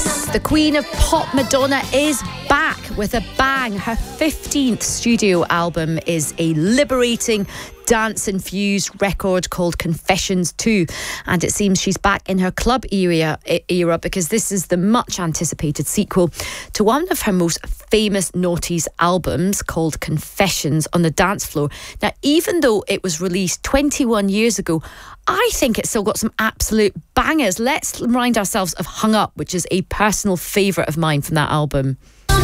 The Queen of Pop, Madonna, is back with a bang. Her 15th studio album is a liberating, dance-infused record called Confessions 2. And it seems she's back in her club era because this is the much-anticipated sequel to one of her most famous noughties albums called Confessions on the Dance Floor. Now, even though it was released 21 years ago, I think it's still got some absolute bangers. Let's remind ourselves of Hung Up, which is a personal favourite of mine from that album.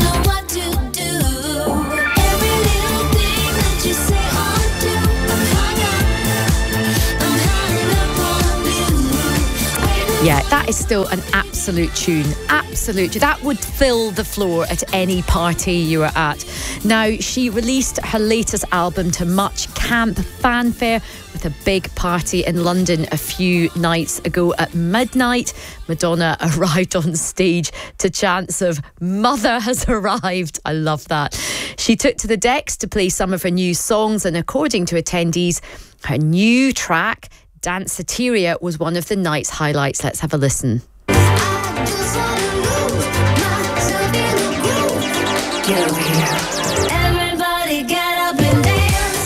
Yeah, that is still an absolute tune. Absolute. That would fill the floor at any party you were at. Now, she released her latest album to much camp fanfare with a big party in London a few nights ago at midnight. Madonna arrived on stage to chants of "Mother has arrived." I love that. She took to the decks to play some of her new songs, and according to attendees, her new track, Danceteria, was one of the night's highlights. Let's have a listen. Get over here. Everybody get up and dance.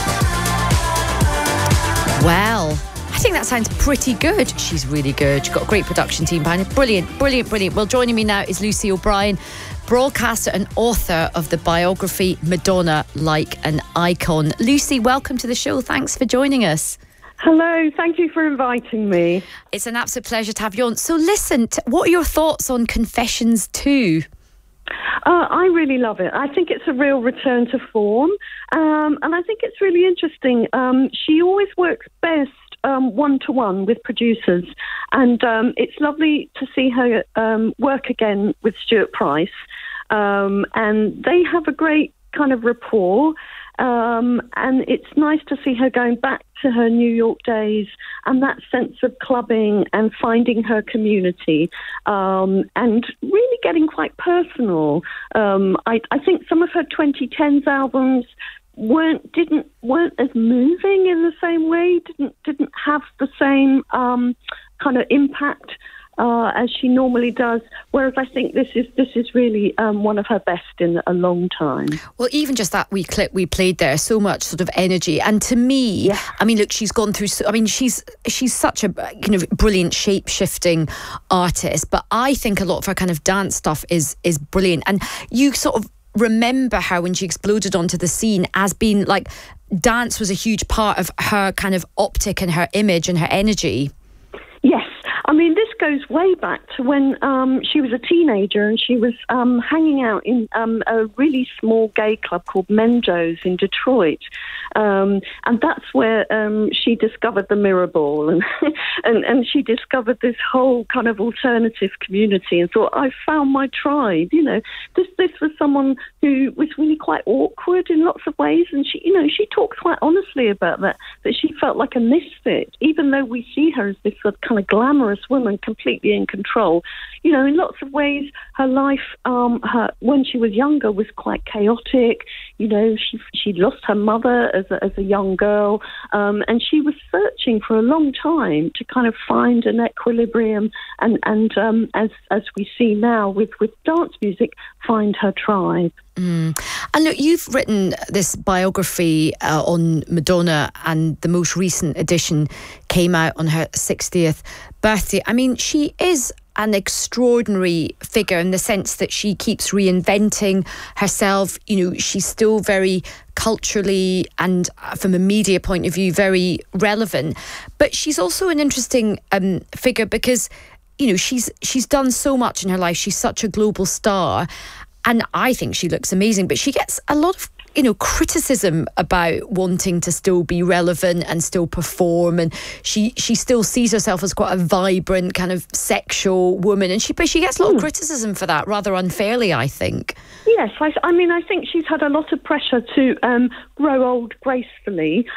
Well, I think that sounds pretty good. She's really good. She's got a great production team behind it. Brilliant, brilliant, brilliant. Well, joining me now is Lucy O'Brien, broadcaster and author of the biography Madonna Like an Icon. Lucy, welcome to the show. Thanks for joining us. Hello, thank you for inviting me. It's an absolute pleasure to have you on. So listen, what are your thoughts on Confessions 2? I really love it. I think it's a real return to form, and I think it's really interesting. She always works best one-to-one with producers, and it's lovely to see her work again with Stuart Price, and they have a great kind of rapport. And it's nice to see her going back to her New York days and that sense of clubbing and finding her community, and really getting quite personal. I think some of her 2010s albums weren't as moving in the same way, didn't have the same kind of impact as she normally does, whereas I think this is really one of her best in a long time. Well, even just that wee clip we played there, so much sort of energy, and to me, yeah. I mean, look, she's gone through. I mean, she's such a kind of brilliant shape-shifting artist, but I think a lot of her kind of dance stuff is brilliant, and you sort of remember her when she exploded onto the scene as being like dance was a huge part of her kind of optic and her image and her energy. Yes. I mean, this goes way back to when she was a teenager and she was hanging out in a really small gay club called Mendo's in Detroit. And that's where she discovered the Mirror Ball and she discovered this whole kind of alternative community and thought, I found my tribe. You know, this was someone who was really quite awkward in lots of ways. And she talked quite honestly about that she felt like a misfit, even though we see her as this sort of kind of glamorous woman completely in control. You know, in lots of ways, her life, when she was younger, was quite chaotic. You know, she lost her mother as a young girl, and she was searching for a long time to kind of find an equilibrium and as we see now with dance music, find her tribe. And look, you've written this biography on Madonna, and the most recent edition came out on her 60th birthday. I mean, she is an extraordinary figure in the sense that she keeps reinventing herself. You know, she's still very culturally and from a media point of view very relevant, but she's also an interesting figure because, you know, she's done so much in her life. She's such a global star. And I think she looks amazing, but she gets a lot of, you know, criticism about wanting to still be relevant and still perform. And she still sees herself as quite a vibrant kind of sexual woman. And she gets a lot of criticism for that, rather unfairly, I think. Yes, I mean, I think she's had a lot of pressure to grow old gracefully,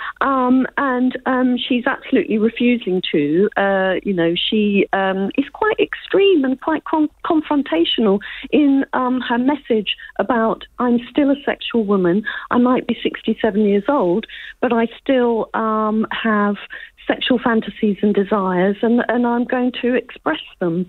and she's absolutely refusing to. You know, she is quite extreme and quite confrontational in her message about, I'm still a sexual woman. I might be 67 years old, but I still have sexual fantasies and desires, and I'm going to express them.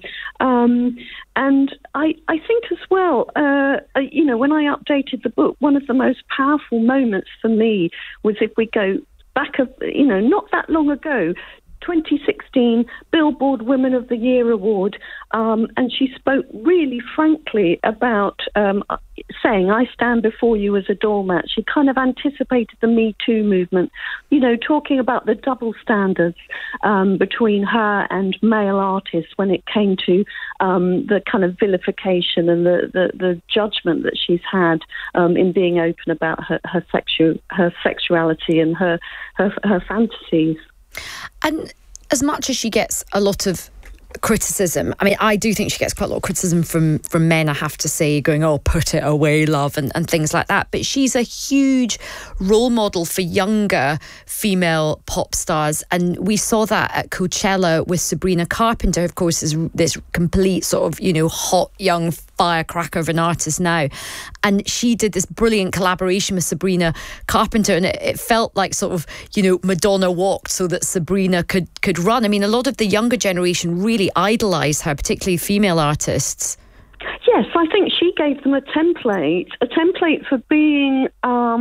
And I think as well, when I updated the book, one of the most powerful moments for me was if we go back, not that long ago, 2016 Billboard Women of the Year Award, and she spoke really frankly about saying, I stand before you as a doormat. She kind of anticipated the Me Too movement, talking about the double standards between her and male artists when it came to the kind of vilification and the judgment that she's had in being open about her sexuality and her fantasies. And as much as she gets a lot of criticism, I mean, I do think she gets quite a lot of criticism from men, I have to say, going, oh, put it away, love, and things like that. But she's a huge role model for younger female pop stars. And we saw that at Coachella with Sabrina Carpenter, of course, is this complete sort of, hot young firecracker of an artist now. And she did this brilliant collaboration with Sabrina Carpenter, and it felt like sort of, Madonna walked so that Sabrina could run. I mean, a lot of the younger generation really idolise her, particularly female artists. Yes, I think she gave them a template for being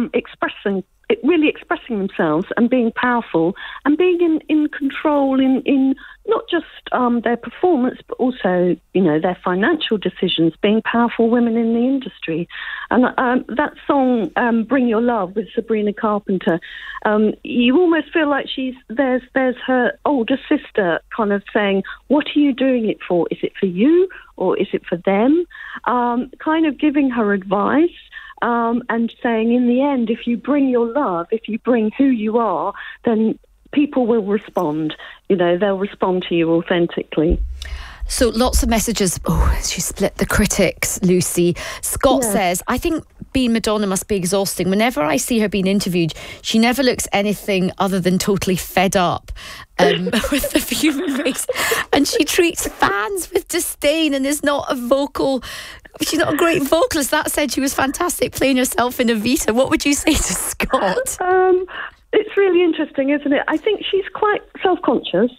really expressing themselves and being powerful and being in control in not just their performance, but also, their financial decisions, being powerful women in the industry. And that song, Bring Your Love, with Sabrina Carpenter, you almost feel like there's her older sister kind of saying, what are you doing it for? Is it for you or is it for them? Kind of giving her advice. And saying, in the end, if you bring your love, if you bring who you are, then people will respond. They'll respond to you authentically. So lots of messages. Oh, she split the critics, Lucy. Scott says, I think being Madonna must be exhausting. Whenever I see her being interviewed, she never looks anything other than totally fed up with the human race. And she treats fans with disdain and is not a vocal... She's not a great vocalist. That said, she was fantastic playing herself in Evita. What would you say to Scott? It's really interesting, isn't it? I think she's quite self-conscious.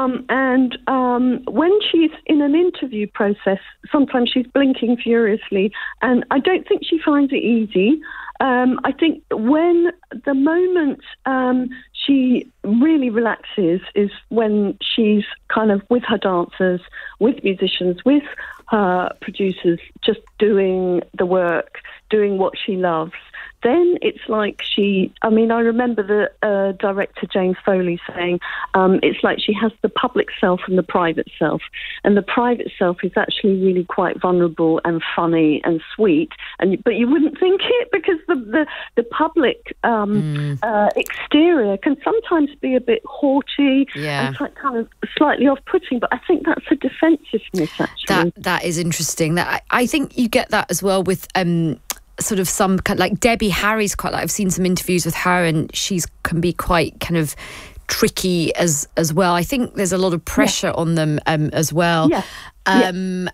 And when she's in an interview process, sometimes she's blinking furiously. And I don't think she finds it easy. I think when the moment she really relaxes is when she's kind of with her dancers, with musicians, with her producers, just doing the work, doing what she loves. Then it's like I remember the director James Foley saying it's like she has the public self and the private self. And the private self is actually really quite vulnerable and funny and sweet. But you wouldn't think it, because the public exterior can sometimes be a bit haughty and kind of slightly off-putting. But I think that's a defensiveness, actually. That is interesting. I think you get that as well with... sort of some kind, like Debbie Harry's quite like, I've seen some interviews with her, and she's can be quite kind of tricky as well. I think there's a lot of pressure on them as well. And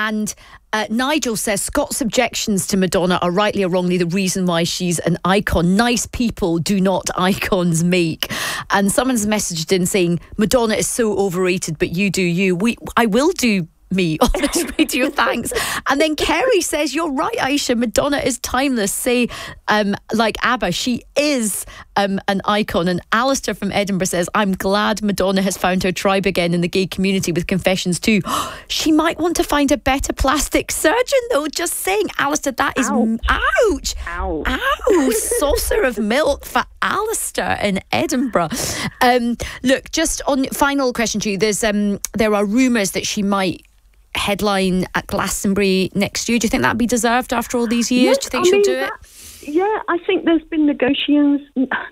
Nigel says Scott's objections to Madonna are rightly or wrongly the reason why she's an icon. Nice people do not icons make. And someone's messaged in saying Madonna is so overrated, but you do you. I will do me on this radio, thanks. And then Kerry says, you're right, Aisha, Madonna is timeless. Say, like ABBA, she is an icon. And Alistair from Edinburgh says, I'm glad Madonna has found her tribe again in the gay community with Confessions too. She might want to find a better plastic surgeon, though. Just saying, Alistair, that is... Ouch! Ow! Saucer of milk for Alistair in Edinburgh. Look, just on final question to you, there are rumours that she might headline at Glastonbury next year. Do you think that'd be deserved after all these years? Do you think she'll do it? Yeah, I think there's been negotiations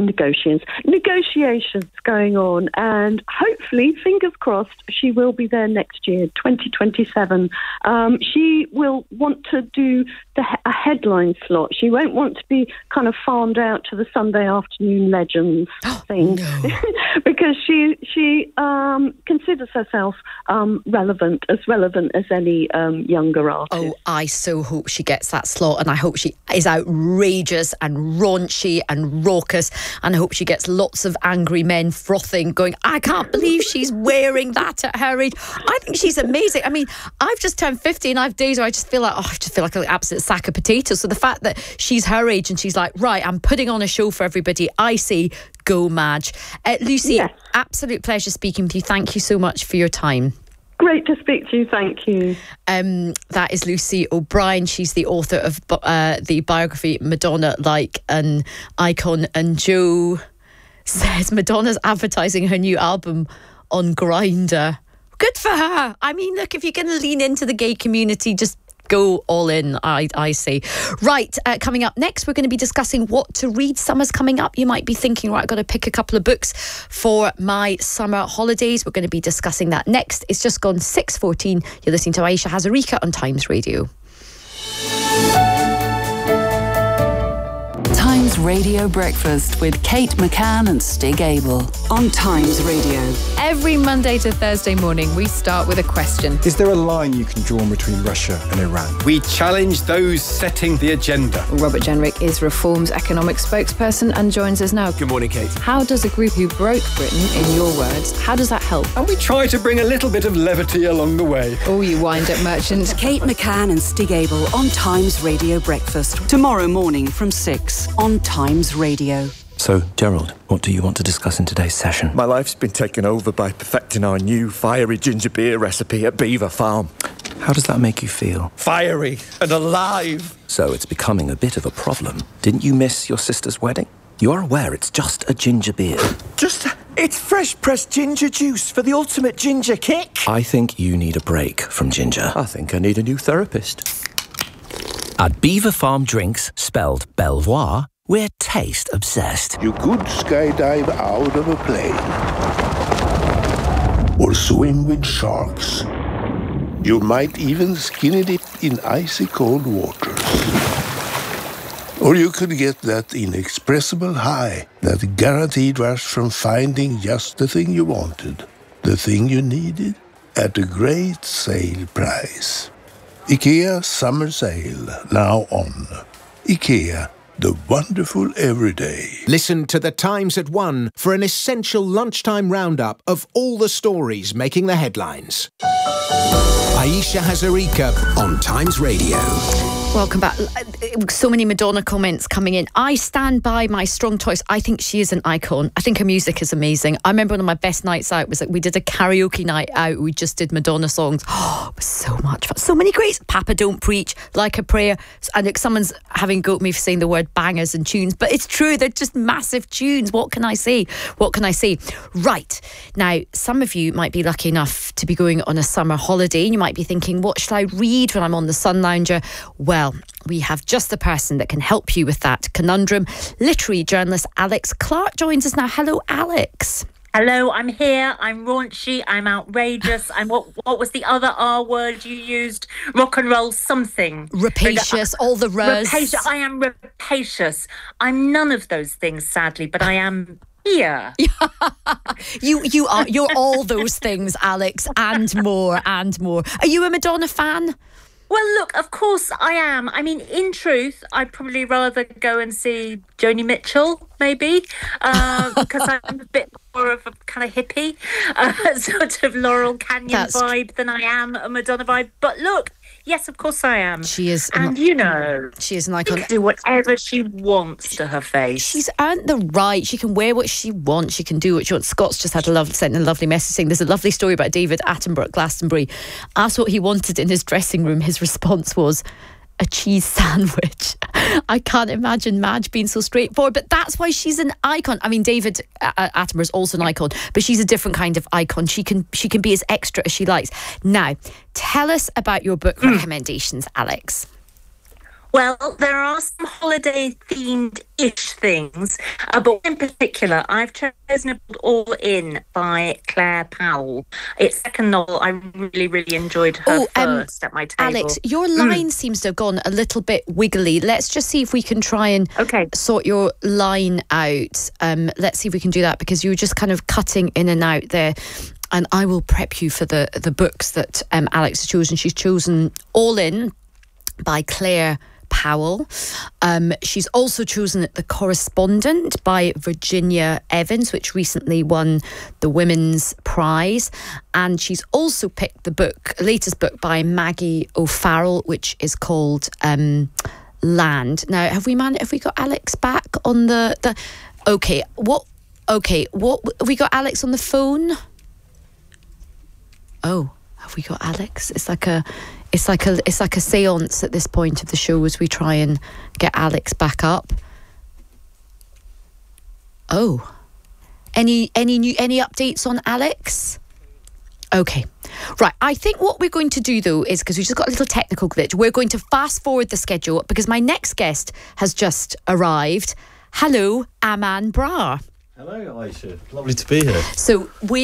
going on, and hopefully, fingers crossed, she will be there next year, 2027. She will want to do a headline slot. She won't want to be kind of farmed out to the Sunday afternoon legends thing, because she considers herself relevant as any younger artist. Oh, I so hope she gets that slot, and I hope she is outrageous outrageous and raunchy and raucous, and I hope she gets lots of angry men frothing, going, I can't believe she's wearing that at her age. I think she's amazing. I mean, I've just turned 50 and I have days where I just feel like an absolute sack of potatoes. So the fact that she's her age and she's like, right, I'm putting on a show for everybody, I say, go Madge. Lucy, Yes. absolute pleasure speaking with you. Thank you so much for your time. Great to speak to you. Thank you. That is Lucy O'Brien. She's the author of the biography Madonna Like an Icon. And Joe says Madonna's advertising her new album on Grindr. Good for her. I mean, look, if you're going to lean into the gay community, just go all in, I say. Right, coming up next, we're going to be discussing what to read. Summer's coming up. You might be thinking, right, I've got to pick a couple of books for my summer holidays. We're going to be discussing that next. It's just gone 6:14. You're listening to Aisha Hazarika on Times Radio. Times Radio Breakfast with Kate McCann and Stig Abel on Times Radio. Every Monday to Thursday morning, we start with a question. Is there a line you can draw between Russia and Iran? We challenge those setting the agenda. Robert Jenrick is Reform's economic spokesperson and joins us now. Good morning, Kate. How does a group who broke Britain, in your words, how does that help? And we try to bring a little bit of levity along the way. Oh, you wind-up merchant. Kate McCann and Stig Abel on Times Radio Breakfast. Tomorrow morning from 6 on Times Radio. So, Gerald, what do you want to discuss in today's session? My life's been taken over by perfecting our new fiery ginger beer recipe at Beaver Farm. How does that make you feel? Fiery and alive. So it's becoming a bit of a problem. Didn't you miss your sister's wedding? You are aware it's just a ginger beer. It's fresh pressed ginger juice for the ultimate ginger kick. I think you need a break from ginger. I think I need a new therapist. At Beaver Farm Drinks, spelled Belvoir, we're taste obsessed. You could skydive out of a plane or swim with sharks. You might even skinny dip in icy cold waters. Or you could get that inexpressible high, that guaranteed rush from finding just the thing you wanted, the thing you needed, at a great sale price. IKEA Summer Sale, now on. IKEA, the wonderful everyday. Listen to The Times at 1 for an essential lunchtime roundup of all the stories making the headlines. Aisha Hazarika on Times Radio. Welcome back. So many Madonna comments coming in. I stand by my strong choice. I think she is an icon. I think her music is amazing. I remember one of my best nights out was like we did a karaoke night out. We just did Madonna songs. Oh, it was so much fun. So many greats. Papa Don't Preach, Like a Prayer. And like someone's having go at me for saying the word bangers and tunes, but it's true. They're just massive tunes. What can I say? What can I say? Right. Now, some of you might be lucky enough to be going on a summer holiday and you might be thinking, what should I read when I'm on the Sun Lounger? Well, we have just the person that can help you with that conundrum. Literary journalist Alex Clark joins us now. Hello, Alex. Hello, I'm here. I'm raunchy. I'm outrageous. I'm what was the other R word you used? Rock and roll something. Rapacious, all the rest. Rapacious. I am rapacious. I'm none of those things, sadly, but I am here. You're all those things, Alex, and more and more. Are you a Madonna fan? Well, look, of course I am. I mean, in truth, I'd probably rather go and see Joni Mitchell, maybe, because I'm a bit more of a kind of hippie, sort of Laurel Canyon vibe than I am a Madonna vibe. But look, yes, of course I am. She is. And you know, she is an icon. She can do whatever she wants to her face. She's earned the right. She can wear what she wants. She can do what she wants. Scott's just had sent a lovely message saying there's a lovely story about David Attenborough at Glastonbury. Asked what he wanted in his dressing room. His response was a cheese sandwich. I can't imagine Madge being so straightforward, but that's why she's an icon. I mean, David Attenborough is also an icon, but she's a different kind of icon. She can be as extra as she likes. Now, tell us about your book recommendations, Alex. Well, there are some holiday-themed-ish things, but in particular, I've chosen to put All In by Claire Powell. It's second novel. I really, really enjoyed her first at my table. Alex, your line seems to have gone a little bit wiggly. Let's just see if we can try and sort your line out. Let's see if we can do that, because you were just kind of cutting in and out there. And I will prep you for the books that Alex has chosen. She's chosen All In by Claire Powell. She's also chosen The Correspondent by Virginia Evans, which recently won the Women's Prize. And she's also picked the latest book by Maggie O'Farrell, which is called Land. Now, have we got Alex back on the Okay, what have we got Alex on the phone? Oh, have we got Alex? It's like a séance at this point of the show as we try and get Alex back up. Oh, any updates on Alex? Okay, right. I think what we're going to do though is, because we just got a little technical glitch, we're going to fast forward the schedule because my next guest has just arrived. Hello, Aman Brar. Hello, Aisha. Lovely to be here. So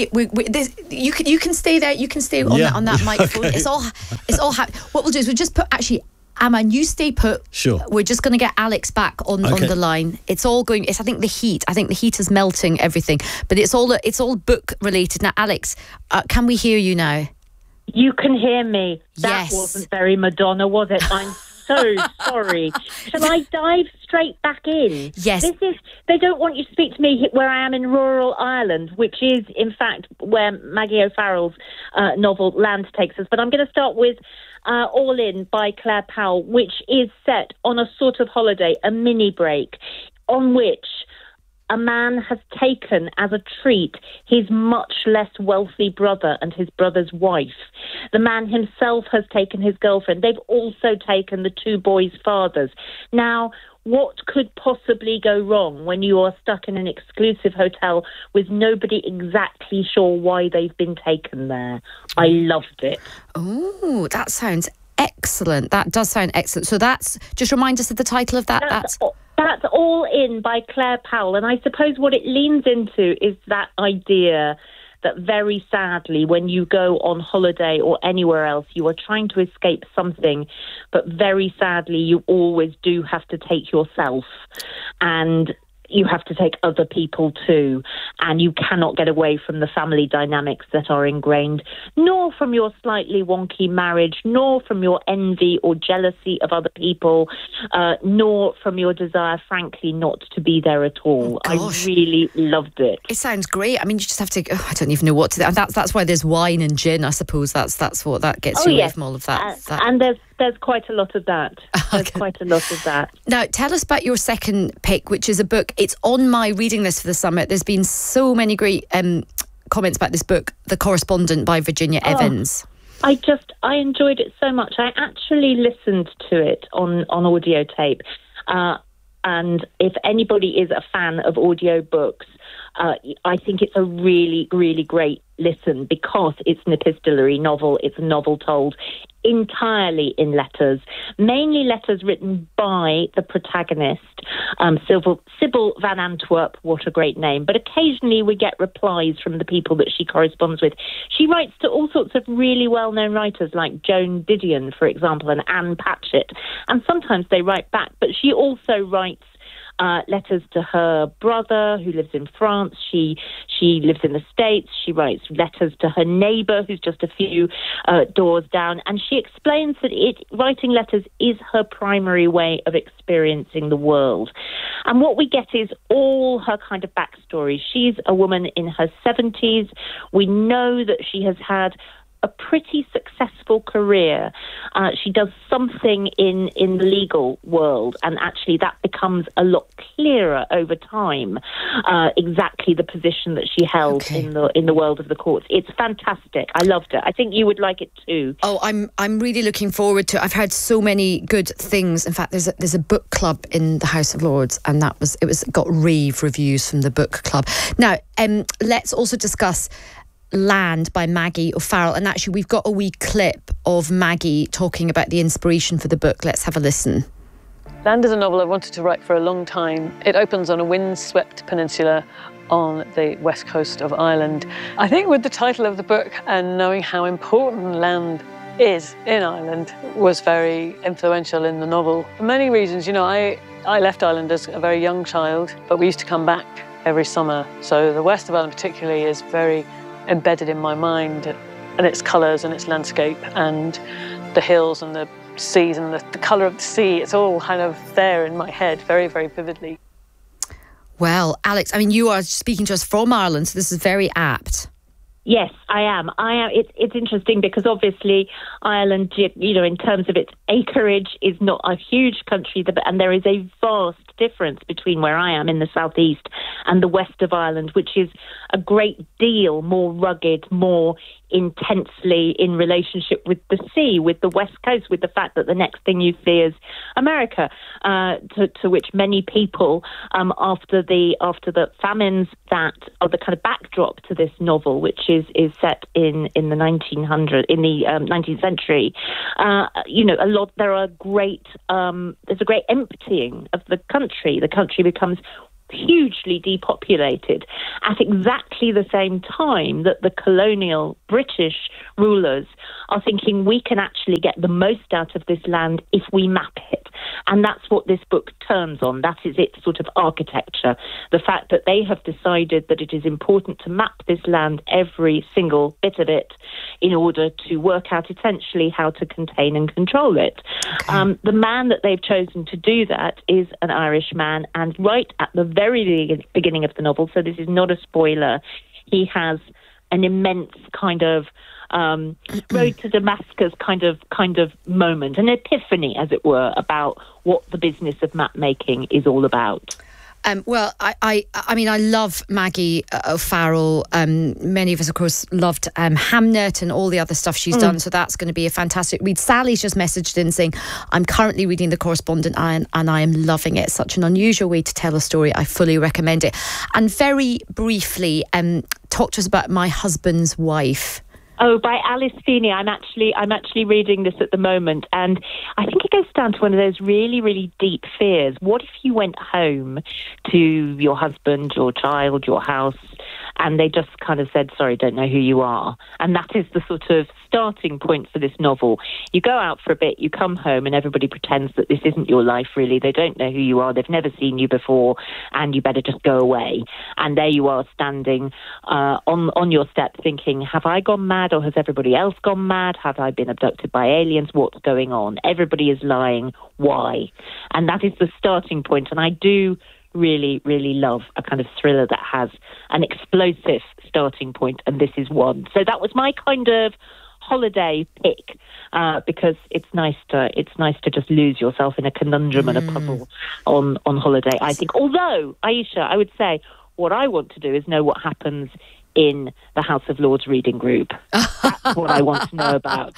you can stay there. You can stay on that microphone. Okay. It's all what we'll do is we'll just put Aman, you stay put. Sure. We're just going to get Alex back on the line. It's all going. I think the heat is melting everything. But it's all book related now. Alex, can we hear you now? You can hear me. That yes. Wasn't very Madonna, was it? I'm so sorry. Shall I dive straight back in? Yes. They don't want you to speak to me where I am in rural Ireland, which is, in fact, where Maggie O'Farrell's novel Land takes us. But I'm going to start with All In by Claire Powell, which is set on a sort of holiday, a mini break, on which a man has taken as a treat his much less wealthy brother and his brother's wife. The man himself has taken his girlfriend. They've also taken the two boys' fathers. Now, what could possibly go wrong when you are stuck in an exclusive hotel with nobody exactly sure why they've been taken there? I loved it. Oh, that sounds excellent. That does sound excellent. So just remind us of the title of that. That's All In by Claire Powell. And I suppose what it leans into is that idea that very sadly, when you go on holiday or anywhere else, you are trying to escape something, but very sadly, you always do have to take yourself. And you have to take other people too, and you cannot get away from the family dynamics that are ingrained, nor from your slightly wonky marriage, nor from your envy or jealousy of other people, nor from your desire, frankly, not to be there at all. I really loved it. It sounds great. I mean, you just have to. I don't even know what to do. And that's why there's wine and gin. I suppose that's what that gets you away from all of that. And there's quite a lot of that. There's quite a lot of that. Now, tell us about your second pick, which is a book. It's on my reading list for the summer. There's been so many great comments about this book, The Correspondent by Virginia Evans. I enjoyed it so much. I actually listened to it on audio tape. And if anybody is a fan of audio books, I think it's a really, really great listen because it's an epistolary novel. It's a novel told entirely in letters, mainly letters written by the protagonist, Sybil Van Antwerp. What a great name. But occasionally we get replies from the people that she corresponds with. She writes to all sorts of really well-known writers like Joan Didion, for example, and Anne Patchett. And sometimes they write back, but she also writes letters to her brother who lives in France. She lives in the States. She writes letters to her neighbour who's just a few doors down. And she explains that writing letters is her primary way of experiencing the world. And what we get is all her kind of backstory. She's a woman in her 70s. We know that she has had a pretty successful career. She does something in the legal world, and actually that becomes a lot clearer over time, exactly the position that she held in the world of the courts. It's fantastic. I loved it. I think you would like it too. Oh, I'm really looking forward to it. I've heard so many good things. In fact, there's a book club in the House of Lords, and it got rave reviews from the book club. Now, let's also discuss Land by Maggie O'Farrell, and actually we've got a wee clip of Maggie talking about the inspiration for the book. Let's have a listen. Land is a novel I've wanted to write for a long time. It opens on a windswept peninsula on the west coast of Ireland. I think with the title of the book and knowing how important land is in Ireland was very influential in the novel. For many reasons, I left Ireland as a very young child, but we used to come back every summer. So the west of Ireland particularly is very embedded in my mind, and its colours and its landscape and the hills and the seas and the colour of the sea. It's all kind of there in my head very, very vividly. Well, Alex, I mean, you are speaking to us from Ireland, so this is very apt. Yes, I am. It's interesting because obviously Ireland, in terms of its acreage, is not a huge country, and there is a vast difference between where I am in the southeast and the west of Ireland, which is a great deal more rugged, more intensely in relationship with the sea, with the west coast, with the fact that the next thing you see is America, to which many people, after the famines that are the kind of backdrop to this novel, which is set in the 19th century, there's a great emptying of the country. The country becomes hugely depopulated at exactly the same time that the colonial British rulers are thinking we can actually get the most out of this land if we map it. And that's what this book turns on. That is its sort of architecture. The fact that they have decided that it is important to map this land, every single bit of it, in order to work out essentially how to contain and control it. Okay. The man that they've chosen to do that is an Irish man, and right at the very beginning of the novel, so this is not a spoiler, he has an immense kind of road to Damascus kind of moment, an epiphany, as it were, about what the business of map making is all about. Well, I mean, I love Maggie O'Farrell. Many of us, of course, loved Hamnet and all the other stuff she's done. So that's going to be a fantastic read. Sally's just messaged in saying, I'm currently reading The Correspondent and I am loving it. Such an unusual way to tell a story. I fully recommend it. And very briefly, talk to us about My Husband's Wife. Oh, by Alice Feeney. I'm actually reading this at the moment, and I think it goes down to one of those really, really deep fears. What if you went home to your husband, your child, your house, and they just kind of said, sorry, don't know who you are? And that is the sort of starting point for this novel. You go out for a bit, you come home, and everybody pretends that this isn't your life, really. They don't know who you are. They've never seen you before, and you better just go away. And there you are standing on your step thinking, have I gone mad, or has everybody else gone mad? Have I been abducted by aliens? What's going on? Everybody is lying. Why? And that is the starting point. And I do really, really love a kind of thriller that has an explosive starting point, and this is one. So that was my kind of holiday pick, because it's nice to just lose yourself in a conundrum and a puzzle on holiday, I think. Although, Aisha, I would say what I want to do is know what happens in the House of Lords reading group. That's what I want to know about.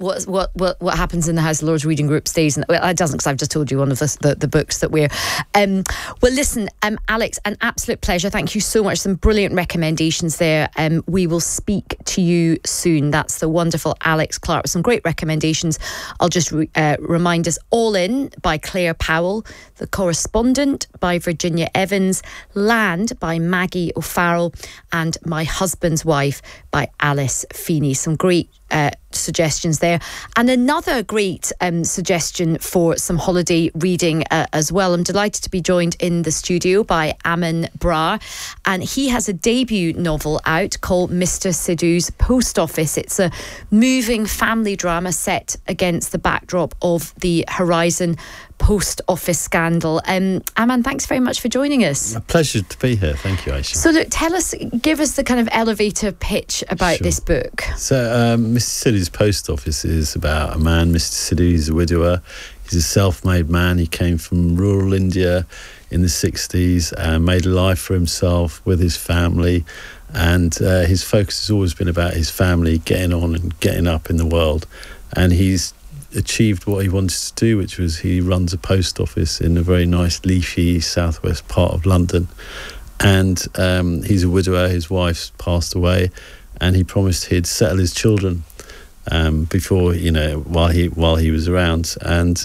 What happens in the House of Lords reading group stays in... Well, it doesn't, because I've just told you one of the books that we're... well, listen, Alex, an absolute pleasure. Thank you so much. Some brilliant recommendations there. We will speak to you soon. That's the wonderful Alex Clark with some great recommendations. I'll just remind us: All In by Claire Powell, The Correspondent by Virginia Evans, Land by Maggie O'Farrell, and My Husband's Wife by Alice Feeney. Some great suggestions there, and another great suggestion for some holiday reading as well. I'm delighted to be joined in the studio by Amin Brar, and he has a debut novel out called Mr. Sidhu's Post Office. It's a moving family drama set against the backdrop of the Horizon post office scandal. Aman, thanks very much for joining us. A pleasure to be here. Thank you, Aisha. So look, give us the kind of elevator pitch about this book. So Mr. Sidhu's Post Office is about a man, Mr. Sidhu. He's a widower. He's a self-made man. He came from rural India in the 60s and made a life for himself with his family, and his focus has always been about his family getting on and getting up in the world, and he's achieved what he wanted to do, which was he runs a post office in a very nice leafy southwest part of London, and he's a widower. His wife's passed away, and he promised he'd settle his children before, while he was around, and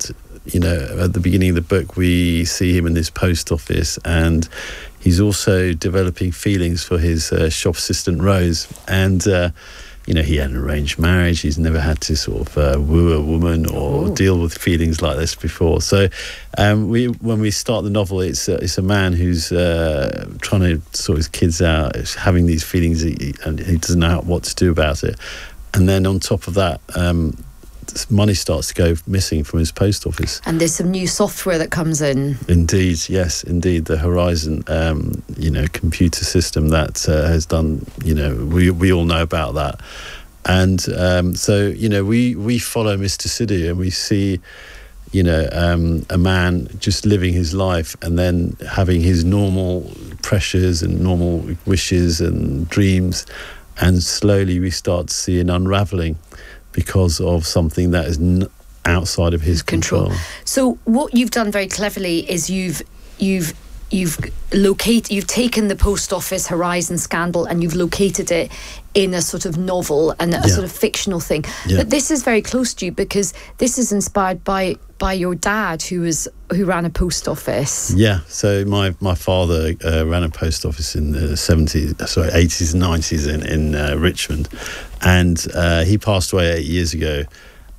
at the beginning of the book we see him in this post office, and he's also developing feelings for his shop assistant Rose, and he had an arranged marriage. He's never had to sort of woo a woman or deal with feelings like this before. So when we start the novel, it's a man who's trying to sort his kids out, having these feelings, and he doesn't know what to do about it. And then on top of that, money starts to go missing from his post office. And there's some new software that comes in. Indeed, yes, indeed. The Horizon, computer system that has done, we all know about that. And so, we follow Mr. Sidhu, and we see, a man just living his life and then having his normal pressures and normal wishes and dreams. And slowly we start to see an unravelling because of something that is outside of his control. So what you've done very cleverly is you've taken the post office Horizon scandal and you've located it in a sort of novel and a sort of fictional thing. Yeah. But this is very close to you because this is inspired by your dad who ran a post office. Yeah, so my father ran a post office in the 80s and 90s in Richmond, and he passed away 8 years ago.